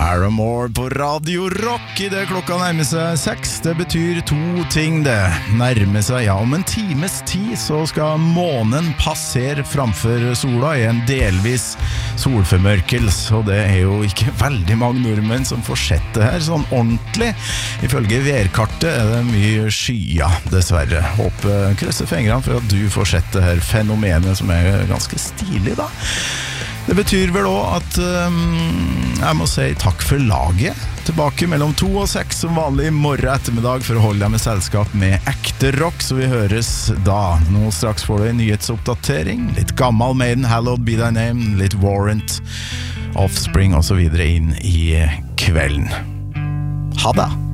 Paramore på Radio Rock I det klokka nærmer seg 6. Det betyr to ting det. Nærmer seg, ja, om en times tid så skal månen passere framfor sola I en delvis solformørkelse, og det jo ikke veldig mange nordmenn som får sett det her sånn ordentlig. Ifølge værkartet det mye skyer, dessverre. Håper krysser fingrene for at du får sett det her fenomenet som ganske stilig da. Det betyr vel også at jeg må si takk for laget. Tilbake mellom 2 og 6 som vanlig morgen ettermiddag for å holde deg med selskap med ekte rock, så vi høres da. Nå straks får du en nyhetsoppdatering, litt gammel Maiden, Hallowed Be Thy Name, litt Warrant, Offspring og så videre inn I kvelden. Ha det!